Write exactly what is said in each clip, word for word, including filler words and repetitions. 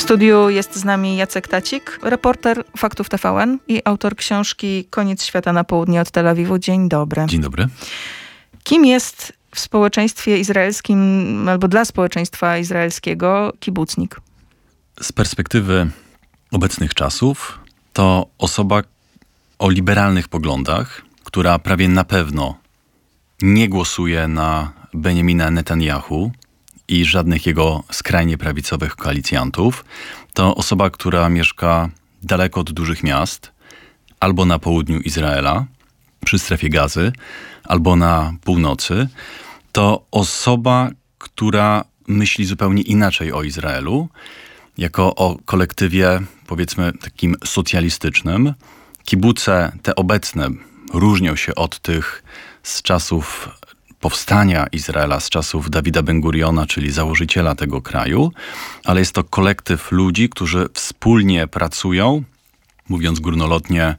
studiu jest z nami Jacek Tacik, reporter Faktów T V N i autor książki Koniec świata na południe od Tel Awiwu. Dzień dobry. Dzień dobry. Kim jest w społeczeństwie izraelskim albo dla społeczeństwa izraelskiego kibucnik? Z perspektywy obecnych czasów to osoba o liberalnych poglądach, która prawie na pewno nie głosuje na Benjamina Netanyahu i żadnych jego skrajnie prawicowych koalicjantów. To osoba, która mieszka daleko od dużych miast, albo na południu Izraela, przy strefie Gazy, albo na północy. To osoba, która myśli zupełnie inaczej o Izraelu, jako o kolektywie, powiedzmy, takim socjalistycznym. Kibuce, te obecne, różnią się od tych z czasów powstania Izraela, z czasów Dawida Ben-Guriona, czyli założyciela tego kraju, ale jest to kolektyw ludzi, którzy wspólnie pracują, mówiąc górnolotnie, e,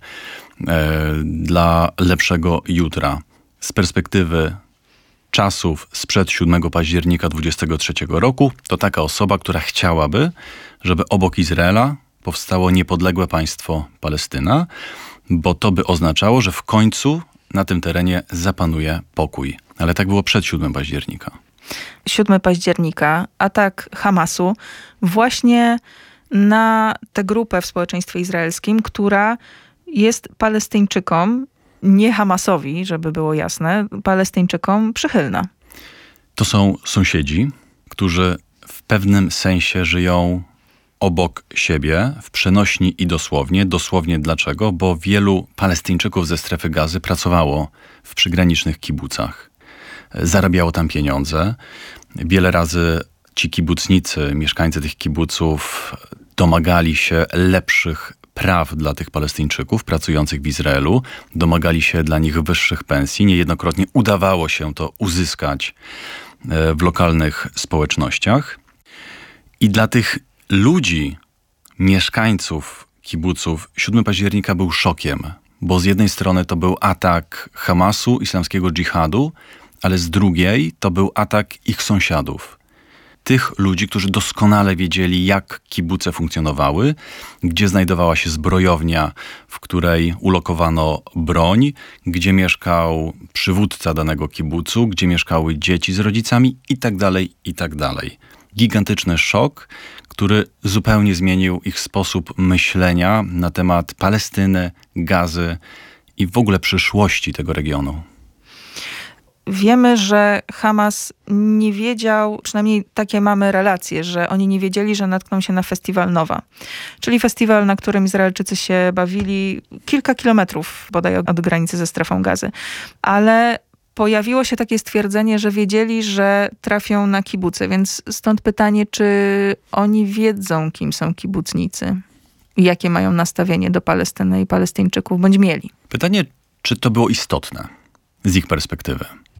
dla lepszego jutra. Z perspektywy czasów sprzed siódmego października dwudziestego trzeciego roku, to taka osoba, która chciałaby, żeby obok Izraela powstało niepodległe państwo Palestyna, bo to by oznaczało, że w końcu na tym terenie zapanuje pokój. Ale tak było przed siódmego października. siódmego października, atak Hamasu właśnie na tę grupę w społeczeństwie izraelskim, która jest Palestyńczykom, nie Hamasowi, żeby było jasne, Palestyńczykom przychylna. To są sąsiedzi, którzy w pewnym sensie żyją obok siebie, w przenośni i dosłownie. Dosłownie dlaczego? Bo wielu Palestyńczyków ze strefy Gazy pracowało w przygranicznych kibucach. Zarabiało tam pieniądze. Wiele razy ci kibucnicy, mieszkańcy tych kibuców domagali się lepszych praw dla tych Palestyńczyków pracujących w Izraelu. Domagali się dla nich wyższych pensji. Niejednokrotnie udawało się to uzyskać w lokalnych społecznościach. I dla tych ludzi, mieszkańców kibuców, siódmego października był szokiem, bo z jednej strony to był atak Hamasu, islamskiego dżihadu, ale z drugiej to był atak ich sąsiadów. Tych ludzi, którzy doskonale wiedzieli, jak kibuce funkcjonowały, gdzie znajdowała się zbrojownia, w której ulokowano broń, gdzie mieszkał przywódca danego kibucu, gdzie mieszkały dzieci z rodzicami i tak dalej, i tak dalej. Gigantyczny szok, który zupełnie zmienił ich sposób myślenia na temat Palestyny, Gazy i w ogóle przyszłości tego regionu. Wiemy, że Hamas nie wiedział, przynajmniej takie mamy relacje, że oni nie wiedzieli, że natkną się na festiwal Nowa. Czyli festiwal, na którym Izraelczycy się bawili kilka kilometrów bodaj od, od granicy ze strefą Gazy. Ale pojawiło się takie stwierdzenie, że wiedzieli, że trafią na kibuce, więc stąd pytanie, czy oni wiedzą, kim są kibucnicy i jakie mają nastawienie do Palestyny i Palestyńczyków, bądź mieli. Pytanie, czy to było istotne z ich perspektywy.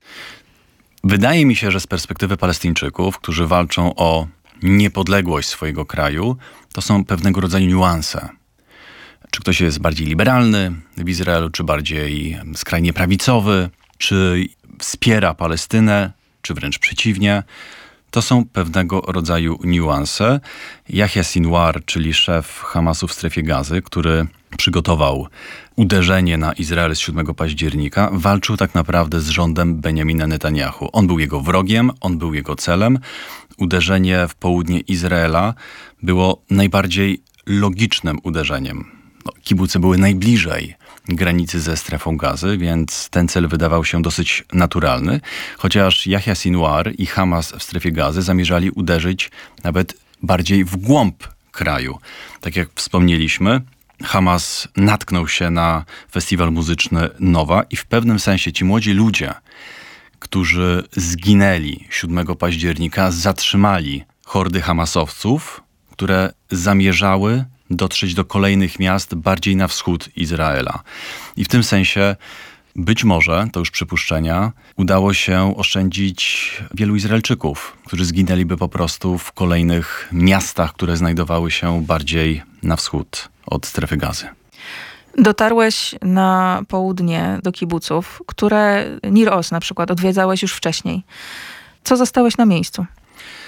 Wydaje mi się, że z perspektywy Palestyńczyków, którzy walczą o niepodległość swojego kraju, to są pewnego rodzaju niuanse. Czy ktoś jest bardziej liberalny w Izraelu, czy bardziej skrajnie prawicowy, czy wspiera Palestynę, czy wręcz przeciwnie. To są pewnego rodzaju niuanse. Yahya Sinwar, czyli szef Hamasu w strefie Gazy, który przygotował uderzenie na Izrael z siódmego października, walczył tak naprawdę z rządem Benjamina Netanyahu. On był jego wrogiem, on był jego celem. Uderzenie w południe Izraela było najbardziej logicznym uderzeniem. No, kibuce były najbliżej granicy ze strefą Gazy, więc ten cel wydawał się dosyć naturalny. Chociaż Yahya Sinwar i Hamas w strefie Gazy zamierzali uderzyć nawet bardziej w głąb kraju. Tak jak wspomnieliśmy, Hamas natknął się na festiwal muzyczny Nowa i w pewnym sensie ci młodzi ludzie, którzy zginęli siódmego października, zatrzymali hordy hamasowców, które zamierzały dotrzeć do kolejnych miast bardziej na wschód Izraela. I w tym sensie być może, to już przypuszczenia, udało się oszczędzić wielu Izraelczyków, którzy zginęliby po prostu w kolejnych miastach, które znajdowały się bardziej na wschód od strefy Gazy. Dotarłeś na południe do kibuców, które Nir Oz na przykład odwiedzałeś już wcześniej. Co zastałeś na miejscu?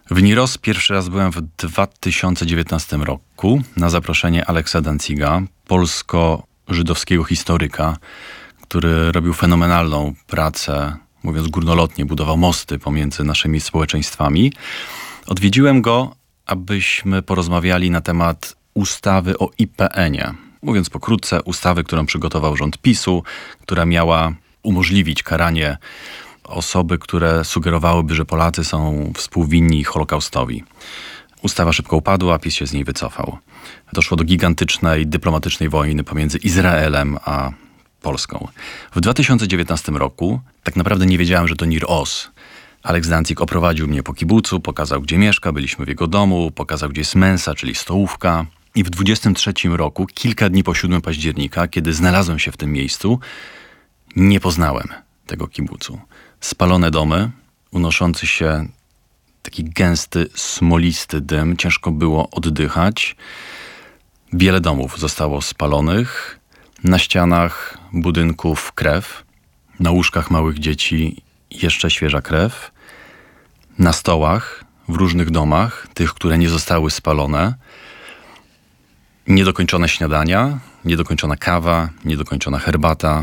W Niros pierwszy raz byłem w dwa tysiące dziewiętnastym roku na zaproszenie Alexa Danziga, polsko-żydowskiego historyka, który robił fenomenalną pracę, mówiąc górnolotnie, budował mosty pomiędzy naszymi społeczeństwami. Odwiedziłem go, abyśmy porozmawiali na temat ustawy o I P N-ie. Mówiąc pokrótce, ustawy, którą przygotował rząd PiSu, która miała umożliwić karanie osoby, które sugerowałyby, że Polacy są współwinni Holokaustowi. Ustawa szybko upadła, PiS się z niej wycofał. Doszło do gigantycznej dyplomatycznej wojny pomiędzy Izraelem a Polską. W dwa tysiące dziewiętnastym roku tak naprawdę nie wiedziałem, że to Nir Oz. Alex Danzig oprowadził mnie po kibucu, pokazał, gdzie mieszka, byliśmy w jego domu, pokazał, gdzie jest mensa, czyli stołówka. I w dwudziestym trzecim roku, kilka dni po siódmego października, kiedy znalazłem się w tym miejscu, nie poznałem tego kibucu. Spalone domy, unoszący się taki gęsty, smolisty dym, ciężko było oddychać. Wiele domów zostało spalonych, na ścianach budynków krew, na łóżkach małych dzieci jeszcze świeża krew, na stołach w różnych domach, tych, które nie zostały spalone, niedokończone śniadania, niedokończona kawa, niedokończona herbata.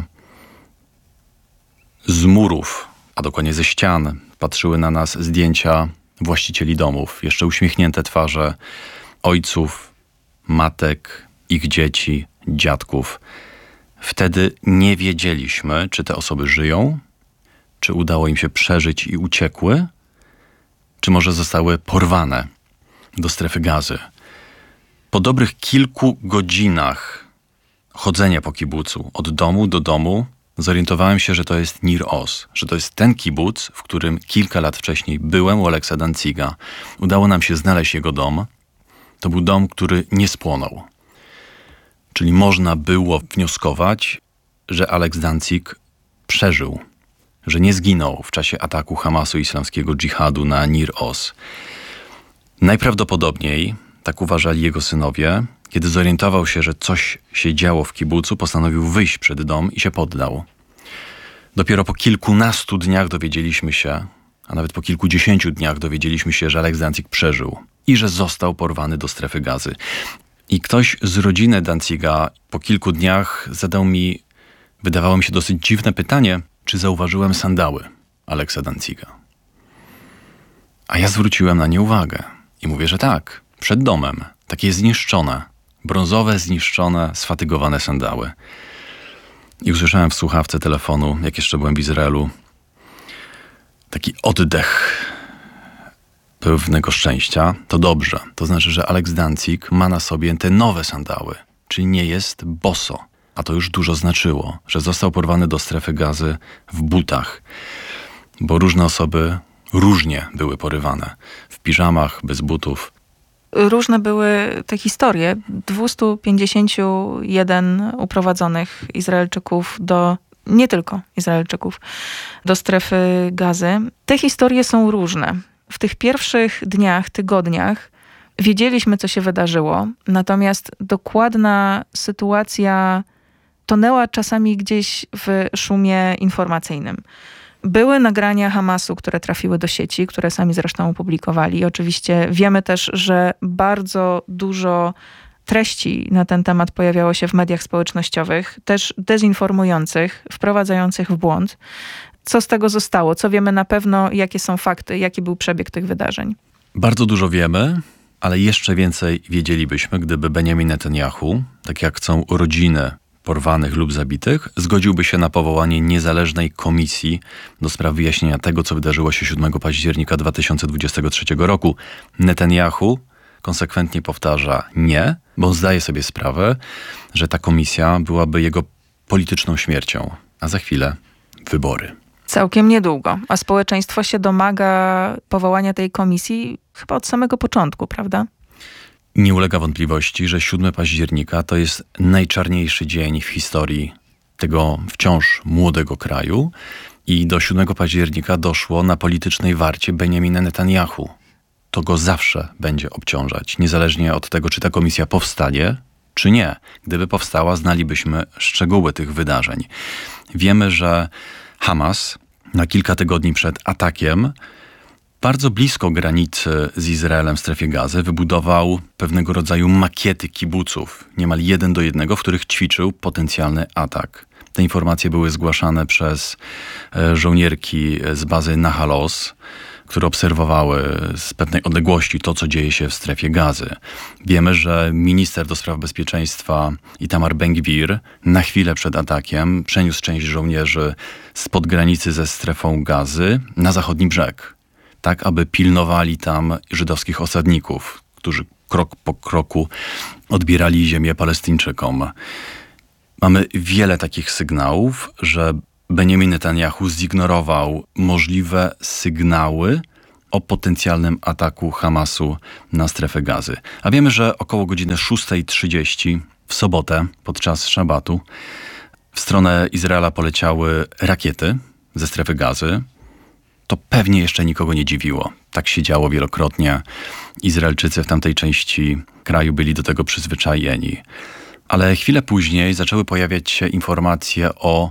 Z murów, a dokładnie ze ścian, patrzyły na nas zdjęcia właścicieli domów, jeszcze uśmiechnięte twarze ojców, matek, ich dzieci, dziadków. Wtedy nie wiedzieliśmy, czy te osoby żyją, czy udało im się przeżyć i uciekły, czy może zostały porwane do strefy gazy. Po dobrych kilku godzinach chodzenia po kibucu, od domu do domu, zorientowałem się, że to jest Nir Oz, że to jest ten kibuc, w którym kilka lat wcześniej byłem u Alexa Danziga. Udało nam się znaleźć jego dom. To był dom, który nie spłonął. Czyli można było wnioskować, że Alex Danzig przeżył, że nie zginął w czasie ataku Hamasu islamskiego dżihadu na Nir Oz. Najprawdopodobniej, tak uważali jego synowie, kiedy zorientował się, że coś się działo w kibucu, postanowił wyjść przed dom i się poddał. Dopiero po kilkunastu dniach dowiedzieliśmy się, a nawet po kilkudziesięciu dniach dowiedzieliśmy się, że Alex Danzig przeżył i że został porwany do strefy gazy. I ktoś z rodziny Danziga po kilku dniach zadał mi, wydawało mi się dosyć dziwne pytanie, czy zauważyłem sandały Alexa Danziga. A ja zwróciłem na nie uwagę i mówię, że tak, przed domem, takie zniszczone, brązowe, zniszczone, sfatygowane sandały. I usłyszałem w słuchawce telefonu, jak jeszcze byłem w Izraelu, taki oddech pewnego szczęścia. To dobrze. To znaczy, że Alex Danzig ma na sobie te nowe sandały, czyli nie jest boso. A to już dużo znaczyło, że został porwany do strefy gazy w butach, bo różne osoby różnie były porywane. W piżamach, bez butów. Różne były te historie. dwieście pięćdziesiąt jeden uprowadzonych Izraelczyków do, nie tylko Izraelczyków, do strefy gazy. Te historie są różne. W tych pierwszych dniach, tygodniach wiedzieliśmy, co się wydarzyło, natomiast dokładna sytuacja tonęła czasami gdzieś w szumie informacyjnym. Były nagrania Hamasu, które trafiły do sieci, które sami zresztą opublikowali. Oczywiście wiemy też, że bardzo dużo treści na ten temat pojawiało się w mediach społecznościowych, też dezinformujących, wprowadzających w błąd. Co z tego zostało? Co wiemy na pewno? Jakie są fakty? Jaki był przebieg tych wydarzeń? Bardzo dużo wiemy, ale jeszcze więcej wiedzielibyśmy, gdyby Benjamin Netanyahu, tak jak chcą rodziny porwanych lub zabitych, zgodziłby się na powołanie niezależnej komisji do spraw wyjaśnienia tego, co wydarzyło się siódmego października dwa tysiące dwudziestego trzeciego roku. Netanyahu konsekwentnie powtarza nie, bo zdaje sobie sprawę, że ta komisja byłaby jego polityczną śmiercią, a za chwilę wybory. Całkiem niedługo, a społeczeństwo się domaga powołania tej komisji chyba od samego początku, prawda? Nie ulega wątpliwości, że siódmego października to jest najczarniejszy dzień w historii tego wciąż młodego kraju i do siódmego października doszło na politycznej warcie Benjamina Netanyahu. To go zawsze będzie obciążać, niezależnie od tego, czy ta komisja powstanie, czy nie. Gdyby powstała, znalibyśmy szczegóły tych wydarzeń. Wiemy, że Hamas na kilka tygodni przed atakiem bardzo blisko granicy z Izraelem w strefie Gazy wybudował pewnego rodzaju makiety kibuców, niemal jeden do jednego, w których ćwiczył potencjalny atak. Te informacje były zgłaszane przez żołnierki z bazy Nahalos, które obserwowały z pewnej odległości to, co dzieje się w strefie Gazy. Wiemy, że minister do spraw bezpieczeństwa Itamar Ben-Gvir na chwilę przed atakiem przeniósł część żołnierzy spod granicy ze strefą Gazy na zachodni brzeg, tak aby pilnowali tam żydowskich osadników, którzy krok po kroku odbierali ziemię Palestyńczykom. Mamy wiele takich sygnałów, że Benjamin Netanyahu zignorował możliwe sygnały o potencjalnym ataku Hamasu na strefę Gazy. A wiemy, że około godziny szósta trzydzieści w sobotę podczas szabatu w stronę Izraela poleciały rakiety ze strefy Gazy. To pewnie jeszcze nikogo nie dziwiło. Tak się działo wielokrotnie. Izraelczycy w tamtej części kraju byli do tego przyzwyczajeni. Ale chwilę później zaczęły pojawiać się informacje o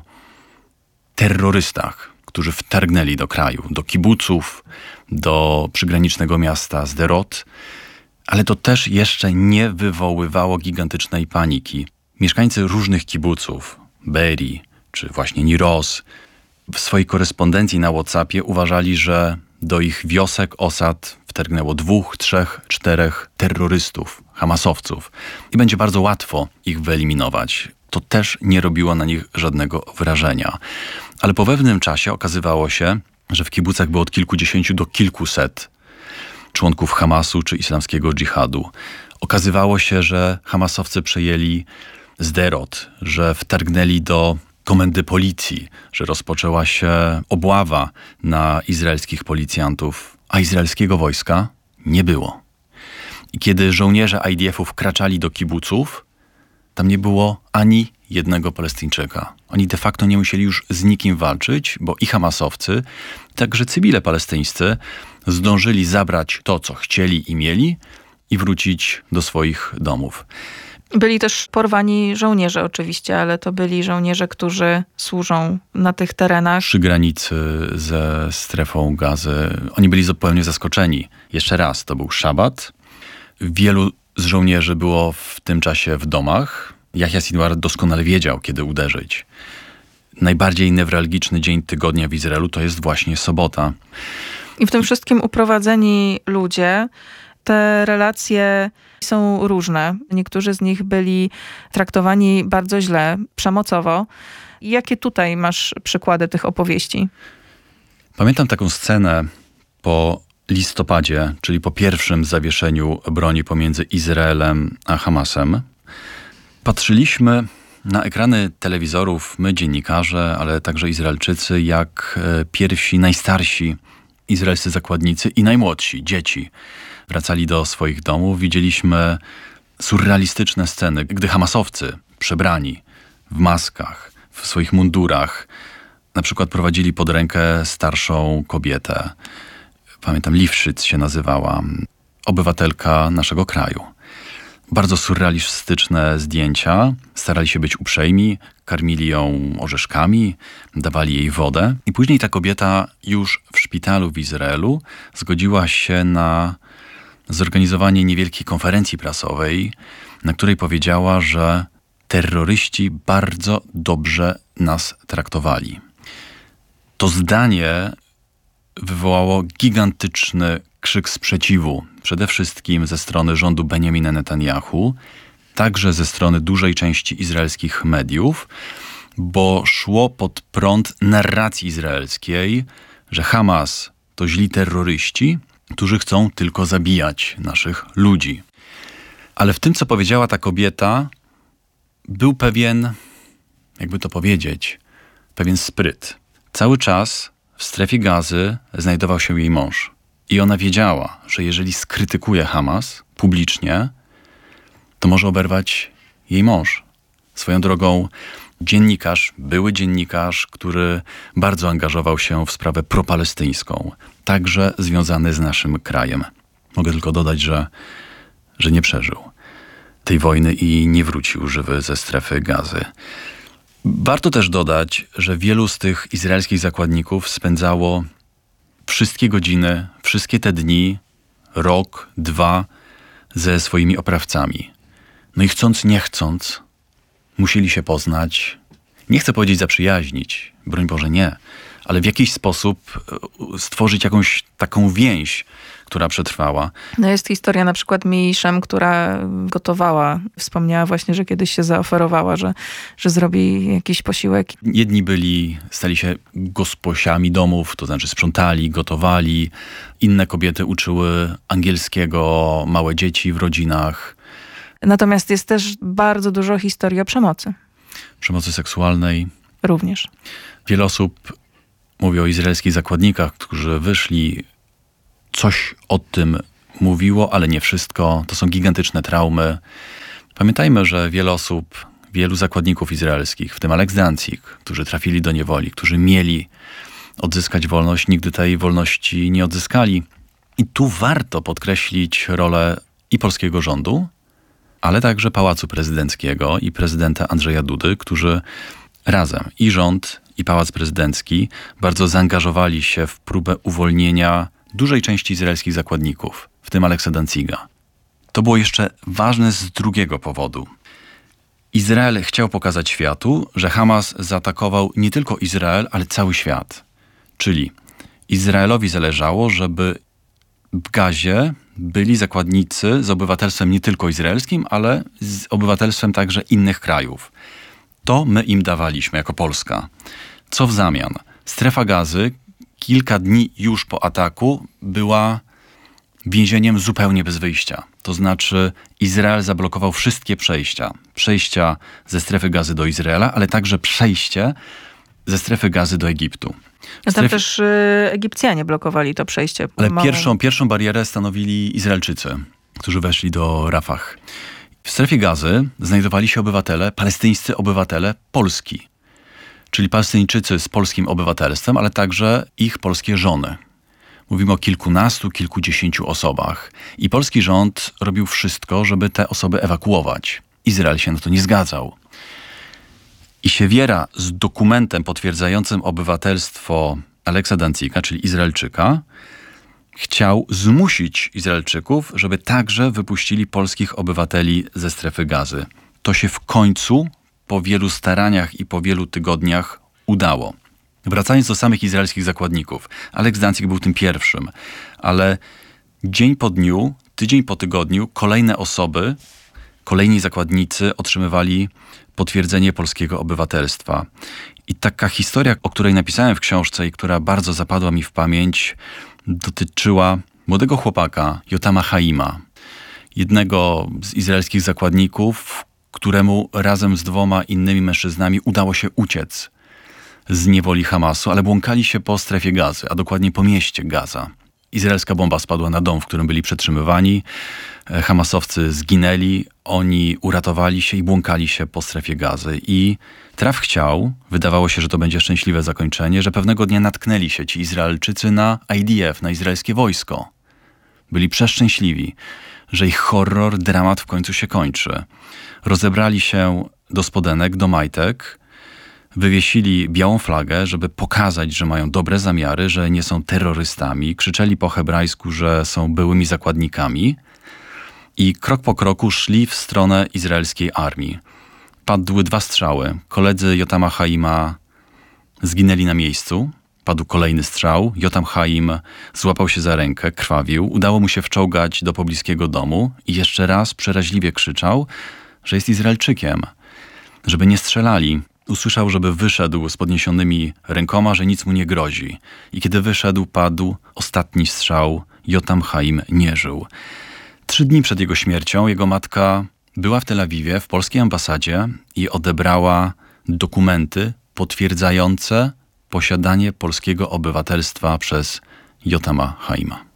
terrorystach, którzy wtargnęli do kraju, do kibuców, do przygranicznego miasta Sderot, ale to też jeszcze nie wywoływało gigantycznej paniki. Mieszkańcy różnych kibuców, Be'eri czy właśnie Niros, w swojej korespondencji na WhatsAppie uważali, że do ich wiosek, osad wtargnęło dwóch, trzech, czterech terrorystów, hamasowców i będzie bardzo łatwo ich wyeliminować. To też nie robiło na nich żadnego wrażenia. Ale po pewnym czasie okazywało się, że w kibucach było od kilkudziesięciu do kilkuset członków Hamasu czy islamskiego dżihadu. Okazywało się, że hamasowcy przejęli Sderot, że wtargnęli do komendy policji, że rozpoczęła się obława na izraelskich policjantów, a izraelskiego wojska nie było. I kiedy żołnierze I D F-u wkraczali do kibuców, tam nie było ani jednego Palestyńczyka. Oni de facto nie musieli już z nikim walczyć, bo i hamasowcy, także cywile palestyńscy zdążyli zabrać to, co chcieli i mieli i wrócić do swoich domów. Byli też porwani żołnierze oczywiście, ale to byli żołnierze, którzy służą na tych terenach. Przy granicy ze strefą Gazy. Oni byli zupełnie zaskoczeni. Jeszcze raz, to był szabat. Wielu z żołnierzy było w tym czasie w domach. Jahja Sinwar doskonale wiedział, kiedy uderzyć. Najbardziej newralgiczny dzień tygodnia w Izraelu to jest właśnie sobota. I w tym wszystkim uprowadzeni ludzie, te relacje są różne. Niektórzy z nich byli traktowani bardzo źle, przemocowo. Jakie tutaj masz przykłady tych opowieści? Pamiętam taką scenę po listopadzie, czyli po pierwszym zawieszeniu broni pomiędzy Izraelem a Hamasem. Patrzyliśmy na ekrany telewizorów, my dziennikarze, ale także Izraelczycy, jak pierwsi, najstarsi izraelscy zakładnicy i najmłodsi, dzieci, wracali do swoich domów. Widzieliśmy surrealistyczne sceny, gdy hamasowcy, przebrani w maskach, w swoich mundurach, na przykład prowadzili pod rękę starszą kobietę. Pamiętam, Livszyc się nazywała, obywatelka naszego kraju. Bardzo surrealistyczne zdjęcia. Starali się być uprzejmi, karmili ją orzeszkami, dawali jej wodę. I później ta kobieta już w szpitalu w Izraelu zgodziła się na zorganizowanie niewielkiej konferencji prasowej, na której powiedziała, że terroryści bardzo dobrze nas traktowali. To zdanie wywołało gigantyczny krzyk sprzeciwu, przede wszystkim ze strony rządu Benjamina Netanyahu, także ze strony dużej części izraelskich mediów, bo szło pod prąd narracji izraelskiej, że Hamas to źli terroryści, którzy chcą tylko zabijać naszych ludzi. Ale w tym, co powiedziała ta kobieta, był pewien, jakby to powiedzieć, pewien spryt. Cały czas w strefie Gazy znajdował się jej mąż. I ona wiedziała, że jeżeli skrytykuje Hamas publicznie, to może oberwać jej mąż. Swoją drogą dziennikarz, były dziennikarz, który bardzo angażował się w sprawę propalestyńską, także związany z naszym krajem. Mogę tylko dodać, że, że nie przeżył tej wojny i nie wrócił żywy ze strefy Gazy. Warto też dodać, że wielu z tych izraelskich zakładników spędzało wszystkie godziny, wszystkie te dni, rok, dwa ze swoimi oprawcami. No i chcąc, nie chcąc, musieli się poznać. Nie chcę powiedzieć zaprzyjaźnić, broń Boże nie, ale w jakiś sposób stworzyć jakąś taką więź, która przetrwała. No jest historia na przykład Mii Shem, która gotowała. Wspomniała właśnie, że kiedyś się zaoferowała, że, że zrobi jakiś posiłek. Jedni byli, stali się gosposiami domów, to znaczy sprzątali, gotowali. Inne kobiety uczyły angielskiego małe dzieci w rodzinach. Natomiast jest też bardzo dużo historii o przemocy. Przemocy seksualnej. Również. Wiele osób mówi o izraelskich zakładnikach, którzy wyszli. Coś o tym mówiło, ale nie wszystko. To są gigantyczne traumy. Pamiętajmy, że wiele osób, wielu zakładników izraelskich, w tym Alex Danzig, którzy trafili do niewoli, którzy mieli odzyskać wolność, nigdy tej wolności nie odzyskali. I tu warto podkreślić rolę i polskiego rządu, ale także Pałacu Prezydenckiego i prezydenta Andrzeja Dudy, którzy razem, i rząd, i Pałac Prezydencki, bardzo zaangażowali się w próbę uwolnienia dużej części izraelskich zakładników, w tym Alexa Danziga. To było jeszcze ważne z drugiego powodu. Izrael chciał pokazać światu, że Hamas zaatakował nie tylko Izrael, ale cały świat. Czyli Izraelowi zależało, żeby w Gazie byli zakładnicy z obywatelstwem nie tylko izraelskim, ale z obywatelstwem także innych krajów. To my im dawaliśmy jako Polska. Co w zamian? Strefa Gazy kilka dni już po ataku była więzieniem zupełnie bez wyjścia. To znaczy Izrael zablokował wszystkie przejścia. Przejścia ze strefy Gazy do Izraela, ale także przejście ze strefy Gazy do Egiptu. No tam Stref... też y, Egipcjanie blokowali to przejście. Ale Małą... pierwszą, pierwszą barierę stanowili Izraelczycy, którzy weszli do Rafah. W strefie Gazy znajdowali się obywatele, palestyńscy obywatele Polski. Czyli Palestyńczycy z polskim obywatelstwem, ale także ich polskie żony. Mówimy o kilkunastu, kilkudziesięciu osobach. I polski rząd robił wszystko, żeby te osoby ewakuować. Izrael się na to nie zgadzał. I Siewiera z dokumentem potwierdzającym obywatelstwo Alexa Danziga, czyli Izraelczyka, chciał zmusić Izraelczyków, żeby także wypuścili polskich obywateli ze strefy Gazy. To się w końcu po wielu staraniach i po wielu tygodniach udało. Wracając do samych izraelskich zakładników, Alex Danzig był tym pierwszym, ale dzień po dniu, tydzień po tygodniu kolejne osoby, kolejni zakładnicy otrzymywali potwierdzenie polskiego obywatelstwa. I taka historia, o której napisałem w książce i która bardzo zapadła mi w pamięć, dotyczyła młodego chłopaka, Jotama Haima, jednego z izraelskich zakładników, któremu razem z dwoma innymi mężczyznami udało się uciec z niewoli Hamasu, ale błąkali się po strefie Gazy, a dokładnie po mieście Gaza. Izraelska bomba spadła na dom, w którym byli przetrzymywani. Hamasowcy zginęli, oni uratowali się i błąkali się po strefie Gazy. I traf chciał, wydawało się, że to będzie szczęśliwe zakończenie, że pewnego dnia natknęli się ci Izraelczycy na I D F, na izraelskie wojsko. Byli przeszczęśliwi, że ich horror, dramat w końcu się kończy. Rozebrali się do spodenek, do majtek, wywiesili białą flagę, żeby pokazać, że mają dobre zamiary, że nie są terrorystami. Krzyczeli po hebrajsku, że są byłymi zakładnikami i krok po kroku szli w stronę izraelskiej armii. Padły dwa strzały. Koledzy Jotama Haima zginęli na miejscu. Padł kolejny strzał. Jotam Haim złapał się za rękę, krwawił. Udało mu się wczołgać do pobliskiego domu i jeszcze raz przeraźliwie krzyczał, że jest Izraelczykiem, żeby nie strzelali. Usłyszał, żeby wyszedł z podniesionymi rękoma, że nic mu nie grozi. I kiedy wyszedł, padł ostatni strzał. Jotam Haim nie żył. Trzy dni przed jego śmiercią jego matka była w Tel Awiwie, w polskiej ambasadzie i odebrała dokumenty potwierdzające posiadanie polskiego obywatelstwa przez Jotama Haima.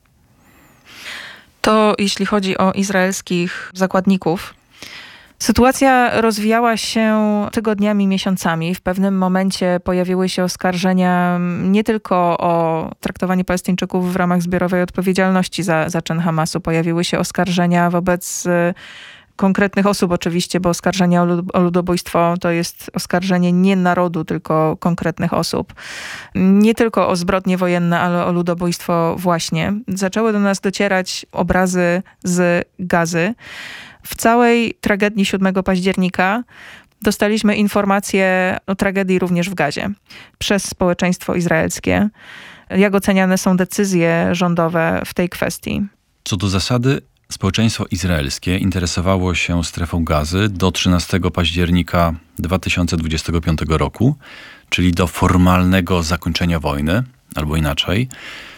To jeśli chodzi o izraelskich zakładników, sytuacja rozwijała się tygodniami, miesiącami. W pewnym momencie pojawiły się oskarżenia nie tylko o traktowanie Palestyńczyków w ramach zbiorowej odpowiedzialności za, za czyn Hamasu. Pojawiły się oskarżenia wobec konkretnych osób oczywiście, bo oskarżenie o, lud- o ludobójstwo to jest oskarżenie nie narodu, tylko konkretnych osób. Nie tylko o zbrodnie wojenne, ale o ludobójstwo właśnie. Zaczęły do nas docierać obrazy z Gazy. W całej tragedii siódmego października dostaliśmy informacje o tragedii również w Gazie przez społeczeństwo izraelskie. Jak oceniane są decyzje rządowe w tej kwestii? Co do zasady, społeczeństwo izraelskie interesowało się strefą Gazy do trzynastego października dwa tysiące dwudziestego piątego roku, czyli do formalnego zakończenia wojny, albo inaczej,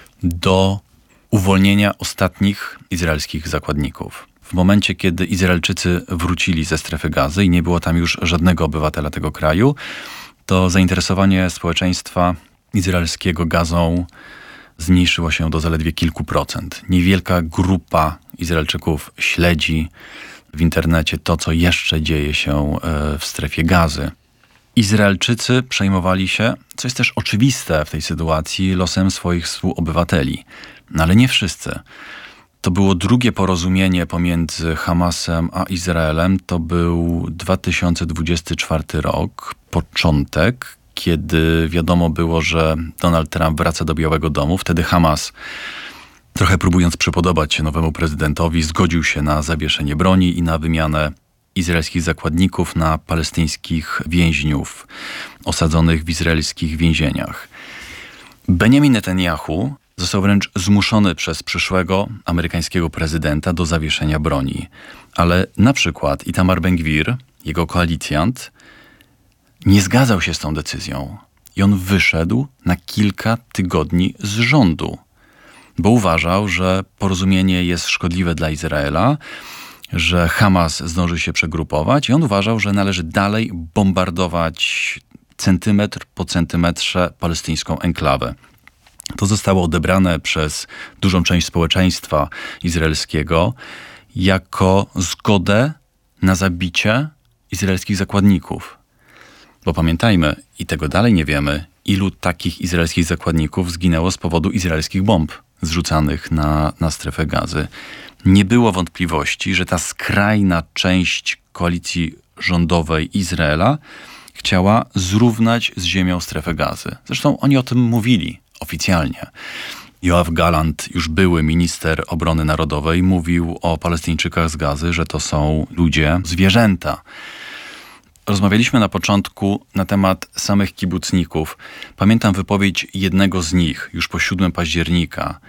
do uwolnienia ostatnich izraelskich zakładników. W momencie, kiedy Izraelczycy wrócili ze strefy Gazy i nie było tam już żadnego obywatela tego kraju, to zainteresowanie społeczeństwa izraelskiego Gazą zmniejszyło się do zaledwie kilku procent. Niewielka grupa Izraelczyków śledzi w internecie to, co jeszcze dzieje się w strefie Gazy. Izraelczycy przejmowali się, co jest też oczywiste w tej sytuacji, losem swoich współobywateli. No ale nie wszyscy. To było drugie porozumienie pomiędzy Hamasem a Izraelem. To był dwa tysiące dwudziesty czwarty rok, początek, kiedy wiadomo było, że Donald Trump wraca do Białego Domu. Wtedy Hamas, trochę próbując przypodobać się nowemu prezydentowi, zgodził się na zawieszenie broni i na wymianę izraelskich zakładników na palestyńskich więźniów osadzonych w izraelskich więzieniach. Benjamin Netanyahu został wręcz zmuszony przez przyszłego amerykańskiego prezydenta do zawieszenia broni. Ale na przykład Itamar Ben-Gvir, jego koalicjant, nie zgadzał się z tą decyzją. I on wyszedł na kilka tygodni z rządu, bo uważał, że porozumienie jest szkodliwe dla Izraela, że Hamas zdąży się przegrupować i on uważał, że należy dalej bombardować centymetr po centymetrze palestyńską enklawę. To zostało odebrane przez dużą część społeczeństwa izraelskiego jako zgodę na zabicie izraelskich zakładników. Bo pamiętajmy, i tego dalej nie wiemy, ilu takich izraelskich zakładników zginęło z powodu izraelskich bomb zrzucanych na, na strefę Gazy. Nie było wątpliwości, że ta skrajna część koalicji rządowej Izraela chciała zrównać z ziemią strefę Gazy. Zresztą oni o tym mówili oficjalnie. Yoav Gallant, już były minister obrony narodowej, mówił o Palestyńczykach z Gazy, że to są ludzie, zwierzęta. Rozmawialiśmy na początku na temat samych kibucników. Pamiętam wypowiedź jednego z nich już po siódmego października.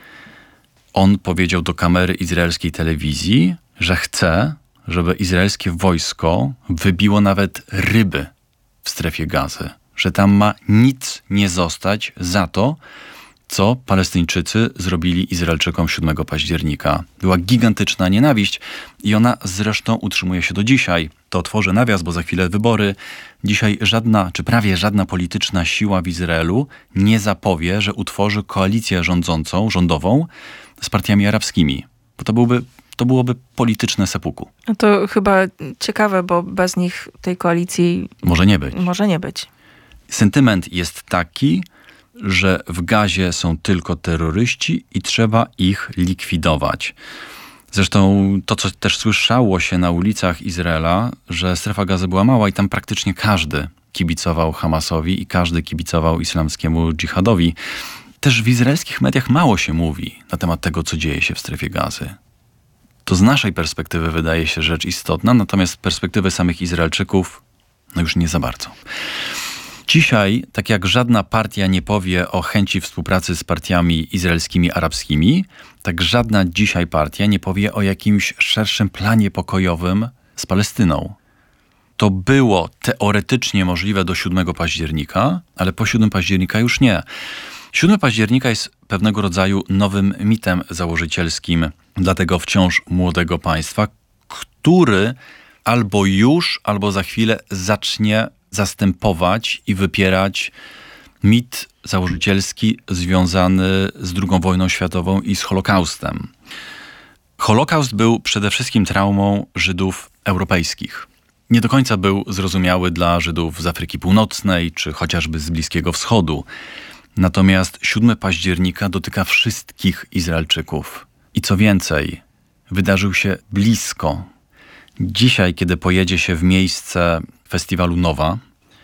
On powiedział do kamery izraelskiej telewizji, że chce, żeby izraelskie wojsko wybiło nawet ryby w strefie Gazy. Że tam ma nic nie zostać za to, co Palestyńczycy zrobili Izraelczykom siódmego października. Była gigantyczna nienawiść i ona zresztą utrzymuje się do dzisiaj. To otworzę nawias, bo za chwilę wybory. Dzisiaj żadna, czy prawie żadna polityczna siła w Izraelu nie zapowie, że utworzy koalicję rządzącą, rządową z partiami arabskimi. Bo to byłby to byłoby polityczne seppuku. No to chyba ciekawe, bo bez nich tej koalicji może nie być. Może nie być. Sentyment jest taki, że w Gazie są tylko terroryści i trzeba ich likwidować. Zresztą to, co też słyszało się na ulicach Izraela, że strefa Gazy była mała i tam praktycznie każdy kibicował Hamasowi i każdy kibicował islamskiemu dżihadowi. Też w izraelskich mediach mało się mówi na temat tego, co dzieje się w strefie Gazy. To z naszej perspektywy wydaje się rzecz istotna, natomiast z perspektywy samych Izraelczyków no już nie za bardzo. Dzisiaj, tak jak żadna partia nie powie o chęci współpracy z partiami izraelskimi, arabskimi, tak żadna dzisiaj partia nie powie o jakimś szerszym planie pokojowym z Palestyną. To było teoretycznie możliwe do siódmego października, ale po siódmego października już nie. siódmego października jest pewnego rodzaju nowym mitem założycielskim dla tego wciąż młodego państwa, który albo już, albo za chwilę zacznie zastępować i wypierać mit założycielski związany z drugą wojną światową i z Holokaustem. Holokaust był przede wszystkim traumą Żydów europejskich. Nie do końca był zrozumiały dla Żydów z Afryki Północnej, czy chociażby z Bliskiego Wschodu. Natomiast siódmego października dotyka wszystkich Izraelczyków. I co więcej, wydarzył się blisko, Dzisiaj, kiedy pojedzie się w miejsce festiwalu Nowa,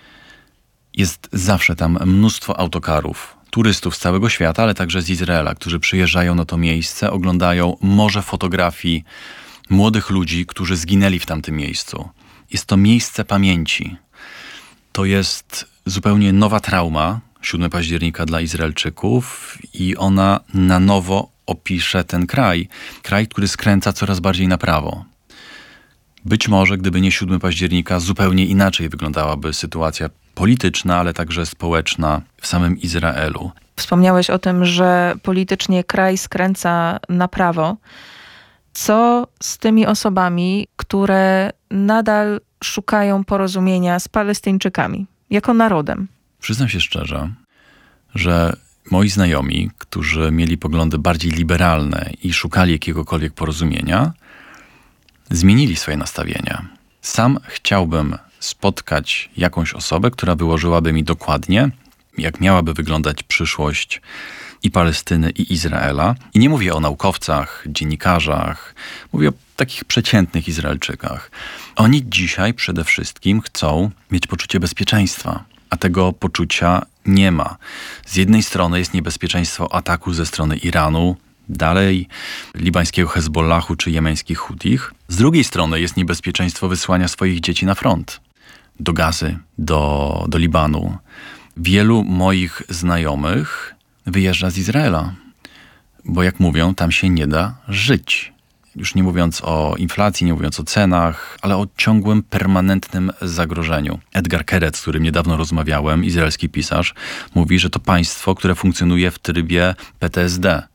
jest zawsze tam mnóstwo autokarów, turystów z całego świata, ale także z Izraela, którzy przyjeżdżają na to miejsce, oglądają morze fotografii młodych ludzi, którzy zginęli w tamtym miejscu. Jest to miejsce pamięci. To jest zupełnie nowa trauma siódmego października dla Izraelczyków i ona na nowo opisze ten kraj. Kraj, który skręca coraz bardziej na prawo. Być może, gdyby nie siódmego października, zupełnie inaczej wyglądałaby sytuacja polityczna, ale także społeczna w samym Izraelu. Wspomniałeś o tym, że politycznie kraj skręca na prawo. Co z tymi osobami, które nadal szukają porozumienia z Palestyńczykami, jako narodem? Przyznam się szczerze, że moi znajomi, którzy mieli poglądy bardziej liberalne i szukali jakiegokolwiek porozumienia, zmienili swoje nastawienia. Sam chciałbym spotkać jakąś osobę, która wyłożyłaby mi dokładnie, jak miałaby wyglądać przyszłość i Palestyny, i Izraela. I nie mówię o naukowcach, dziennikarzach, mówię o takich przeciętnych Izraelczykach. Oni dzisiaj przede wszystkim chcą mieć poczucie bezpieczeństwa, a tego poczucia nie ma. Z jednej strony jest niebezpieczeństwo ataku ze strony Iranu, dalej libańskiego Hezbollahu czy jemeńskich Hutich. Z drugiej strony jest niebezpieczeństwo wysłania swoich dzieci na front, do Gazy, do, do Libanu. Wielu moich znajomych wyjeżdża z Izraela, bo jak mówią, tam się nie da żyć. Już nie mówiąc o inflacji, nie mówiąc o cenach, ale o ciągłym, permanentnym zagrożeniu. Edgar Keret, z którym niedawno rozmawiałem, izraelski pisarz, mówi, że to państwo, które funkcjonuje w trybie P T S D.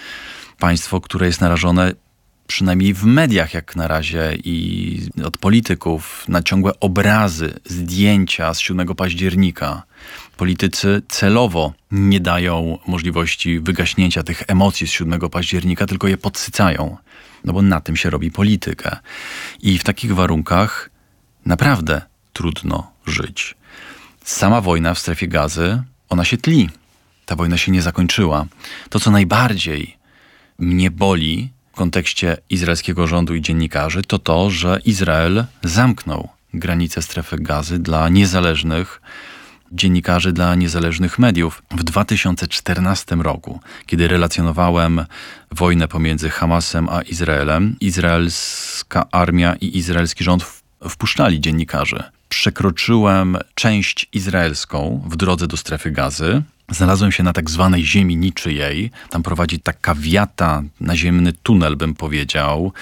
Państwo, które jest narażone przynajmniej w mediach jak na razie i od polityków na ciągłe obrazy, zdjęcia z siódmego października. Politycy celowo nie dają możliwości wygaśnięcia tych emocji z siódmego października, tylko je podsycają. No bo na tym się robi politykę. I w takich warunkach naprawdę trudno żyć. Sama wojna w strefie Gazy, ona się tli. Ta wojna się nie zakończyła. To, co najbardziej mnie boli w kontekście izraelskiego rządu i dziennikarzy, to to, że Izrael zamknął granice strefy Gazy dla niezależnych dziennikarzy, dla niezależnych mediów. W dwa tysiące czternastym roku, kiedy relacjonowałem wojnę pomiędzy Hamasem a Izraelem, izraelska armia i izraelski rząd wpuszczali dziennikarzy. Przekroczyłem część izraelską w drodze do strefy Gazy. Znalazłem się na tak zwanej ziemi niczyjej. Tam prowadzi taka wiata, naziemny tunel, bym powiedział,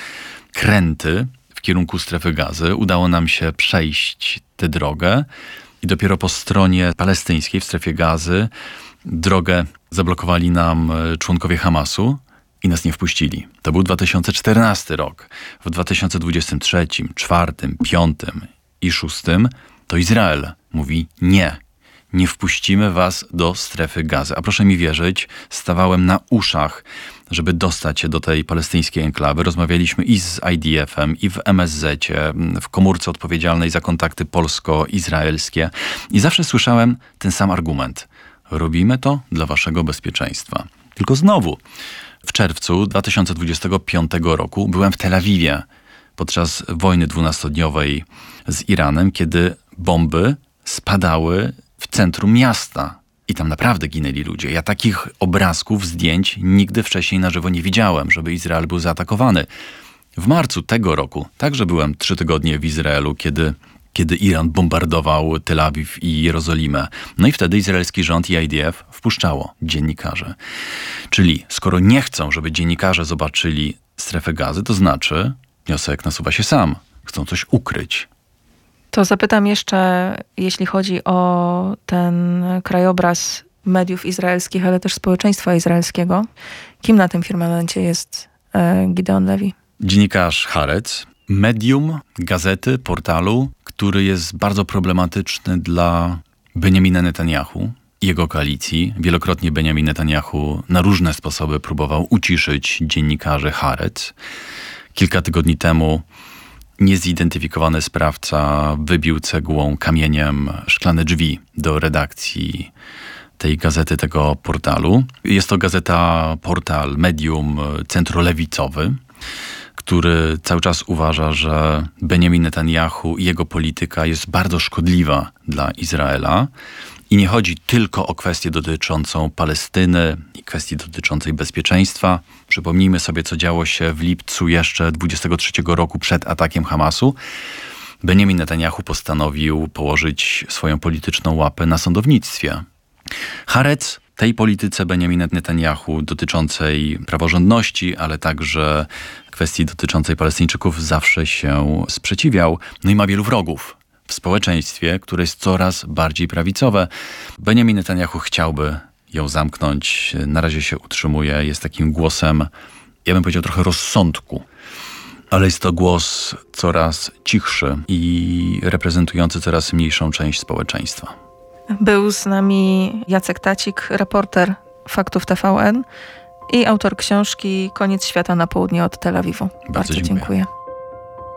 kręty w kierunku strefy Gazy. Udało nam się przejść tę drogę i dopiero po stronie palestyńskiej w strefie Gazy drogę zablokowali nam członkowie Hamasu i nas nie wpuścili. To był dwa tysiące czternasty rok. W dwa tysiące dwudziestym trzecim, czwartym, piątym i szóstym to Izrael mówi nie. Nie wpuścimy was do strefy Gazy. A proszę mi wierzyć, stawałem na uszach, żeby dostać się do tej palestyńskiej enklawy. Rozmawialiśmy i z I D F-em, i w M S Z-cie, w komórce odpowiedzialnej za kontakty polsko-izraelskie. I zawsze słyszałem ten sam argument. Robimy to dla waszego bezpieczeństwa. Tylko znowu, w czerwcu dwa tysiące dwudziestego piątego roku byłem w Tel Awiwie podczas wojny dwunastodniowej z Iranem, kiedy bomby spadały w centrum miasta i tam naprawdę ginęli ludzie. Ja takich obrazków, zdjęć nigdy wcześniej na żywo nie widziałem, żeby Izrael był zaatakowany. W marcu tego roku także byłem trzy tygodnie w Izraelu, kiedy, kiedy Iran bombardował Tel Awiw i Jerozolimę. No i wtedy izraelski rząd i I D F wpuszczało dziennikarzy. Czyli skoro nie chcą, żeby dziennikarze zobaczyli strefę Gazy, to znaczy, wniosek nasuwa się sam, chcą coś ukryć. To zapytam jeszcze, jeśli chodzi o ten krajobraz mediów izraelskich, ale też społeczeństwa izraelskiego. Kim na tym firmamencie jest Gideon Levi? Dziennikarz Haaretz, medium, gazety, portalu, który jest bardzo problematyczny dla Benjamina Netanyahu i jego koalicji. Wielokrotnie Benjamin Netanyahu na różne sposoby próbował uciszyć dziennikarzy Haaretz. Kilka tygodni temu niezidentyfikowany sprawca wybił cegłą, kamieniem szklane drzwi do redakcji tej gazety, tego portalu. Jest to gazeta, portal, medium centrolewicowy. który cały czas uważa, że Benjamin Netanyahu i jego polityka jest bardzo szkodliwa dla Izraela. I nie chodzi tylko o kwestię dotyczącą Palestyny i kwestii dotyczącej bezpieczeństwa. Przypomnijmy sobie, co działo się w lipcu jeszcze dwudziestego trzeciego roku przed atakiem Hamasu. Benjamin Netanyahu postanowił położyć swoją polityczną łapę na sądownictwie. Haaretz tej polityce Benjamina Netanyahu dotyczącej praworządności, ale także kwestii dotyczącej Palestyńczyków zawsze się sprzeciwiał. No i ma wielu wrogów w społeczeństwie, które jest coraz bardziej prawicowe. Benjamin Netanyahu chciałby ją zamknąć. Na razie się utrzymuje. Jest takim głosem, ja bym powiedział, trochę rozsądku. Ale jest to głos coraz cichszy i reprezentujący coraz mniejszą część społeczeństwa. Był z nami Jacek Tacik, reporter Faktów T V N i autor książki Koniec świata na południe od Tel Awiwu. Bardzo, Bardzo dziękuję. dziękuję.